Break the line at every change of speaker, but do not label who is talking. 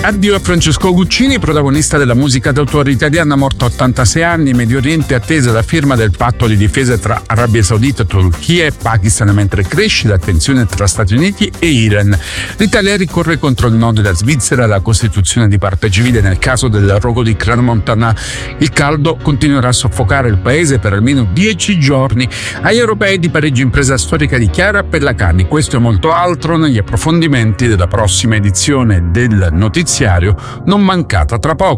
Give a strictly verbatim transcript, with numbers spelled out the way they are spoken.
Addio a Francesco Guccini, protagonista della musica d'autore italiana, morto a ottantasei anni. Medio Oriente attesa la firma del patto di difesa tra Arabia Saudita, Turchia e Pakistan, mentre cresce la tensione tra Stati Uniti e Iran. L'Italia ricorre contro il no della Svizzera alla costituzione di parte civile nel caso del rogo di Crans-Montana. Il caldo continuerà a soffocare il paese per almeno dieci giorni. Agli europei di Parigi, impresa storica di Chiara Pellacani. Questo e molto altro negli approfondimenti della prossima edizione del notiziario, non mancata tra poco.